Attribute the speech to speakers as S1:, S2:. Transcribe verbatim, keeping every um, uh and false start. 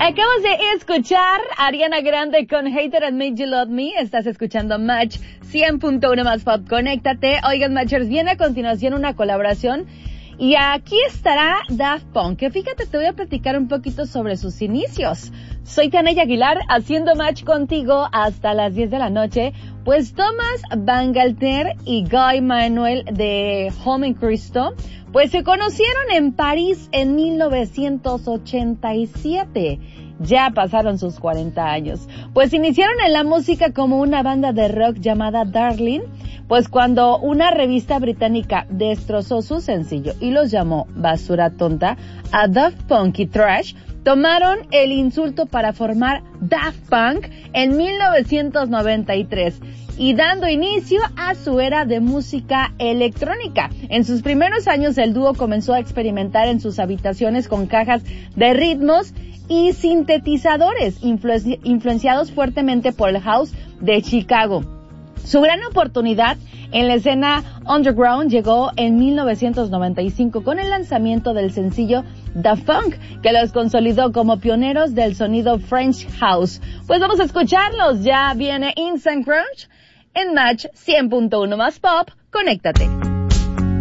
S1: Acabas de escuchar Ariana Grande con Hater and Made You Love Me. Estás escuchando Match cien punto uno más Pop. Conéctate. Oigan, Matchers, viene a continuación una colaboración. Y aquí estará Daft Punk, que fíjate, te voy a platicar un poquito sobre sus inicios. Soy Tanaya Aguilar, haciendo match contigo hasta las diez de la noche. Pues Thomas Bangalter y Guy Manuel de Home in Cristo, pues se conocieron en París en mil novecientos ochenta y siete. Ya pasaron sus cuarenta años. Pues iniciaron en la música como una banda de rock llamada Darling, pues cuando una revista británica destrozó su sencillo y los llamó basura tonta, a Daft Punk y Trash tomaron el insulto para formar Daft Punk en mil novecientos noventa y tres y dando inicio a su era de música electrónica. En sus primeros años el dúo comenzó a experimentar en sus habitaciones con cajas de ritmos y sintetizadores influ- influenciados fuertemente por el house de Chicago. Su gran oportunidad en la escena underground llegó en mil novecientos noventa y cinco con el lanzamiento del sencillo Da Funk, que los consolidó como pioneros del sonido French House. Pues vamos a escucharlos. Ya viene Instant Crunch en Match cien punto uno más Pop. Conéctate.